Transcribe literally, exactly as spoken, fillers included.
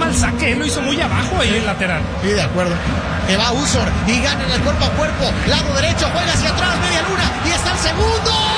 mal saque, lo hizo muy abajo ahí el lateral. Sí, de acuerdo. Que va Usor y gana en el cuerpo a cuerpo. Lado derecho, juega hacia atrás, media luna y está el segundo.